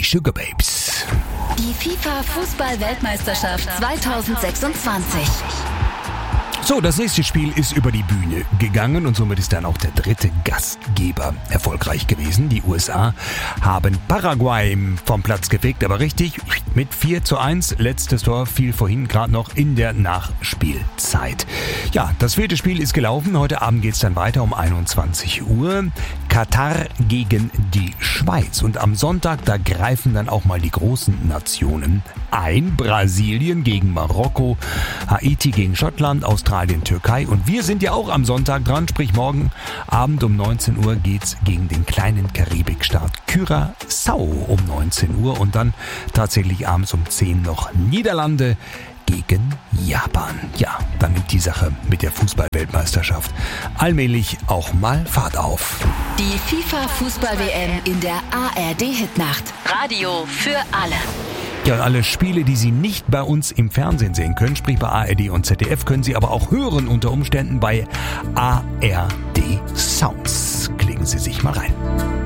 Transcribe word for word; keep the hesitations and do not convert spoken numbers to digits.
Sugar Babes. Die FIFA-Fußball-Weltmeisterschaft zweitausendsechsundzwanzig. So, das nächste Spiel ist über die Bühne gegangen und somit ist dann auch der dritte Gastgeber erfolgreich gewesen. Die U S A haben Paraguay vom Platz gefegt, aber richtig mit vier zu eins. Letztes Tor fiel vorhin gerade noch in der Nachspielzeit. Ja, das vierte Spiel ist gelaufen. Heute Abend geht es dann weiter um einundzwanzig Uhr. Katar gegen die Schweiz. Und am Sonntag, da greifen dann auch mal die großen Nationen ein. Brasilien gegen Marokko, Haiti gegen Schottland, Australien, Türkei. Und wir sind ja auch am Sonntag dran, sprich morgen Abend um neunzehn Uhr geht's gegen den kleinen Karibikstaat Curaçao um neunzehn Uhr. Und dann tatsächlich abends um zehn noch Niederlande gegen Japan. Ja, dann nimmt die Sache mit der Fußball-Weltmeisterschaft allmählich auch mal Fahrt auf. Die FIFA-Fußball-W M in der A R D-Hitnacht. Radio für alle. Ja, und alle Spiele, die Sie nicht bei uns im Fernsehen sehen können, sprich bei A R D und Z D F, können Sie aber auch hören unter Umständen bei A R D Sounds. Klicken Sie sich mal rein.